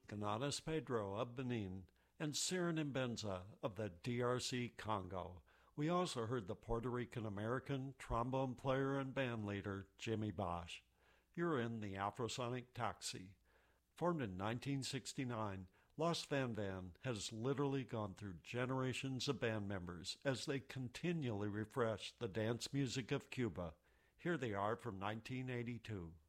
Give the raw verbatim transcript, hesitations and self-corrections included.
Ganadas Pedro of Benin, and Sirin Mbenza of the D R C Congo. We also heard the Puerto Rican-American trombone player and bandleader Jimmy Bosch. You're in the Afrosonic Taxi. Formed in nineteen sixty-nine, Los Van Van has literally gone through generations of band members as they continually refresh the dance music of Cuba. Here they are from nineteen eighty-two.